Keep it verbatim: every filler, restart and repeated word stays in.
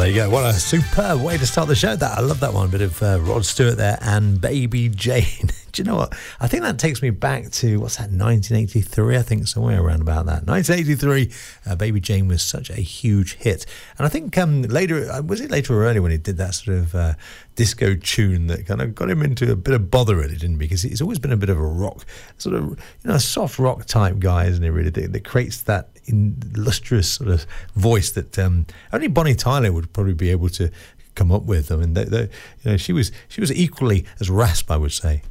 there you go. What a superb way to start the show. That I love that one. A bit of uh, Rod Stewart there and Baby Jane. Do you know what? I think that takes me back to, what's that, nineteen eighty-three, I think, somewhere around about that. nineteen eighty-three, uh, Baby Jane was such a huge hit. And I think um, later, was it later or earlier when he did that sort of uh, disco tune that kind of got him into a bit of bother, really, didn't he? Because he's always been a bit of a rock, sort of, you know, a soft rock type guy, isn't he, really? That, that creates that illustrious sort of voice that um, only Bonnie Tyler would probably be able to come up with. I mean, they, they, you know, she was she was equally as rasp, I would say.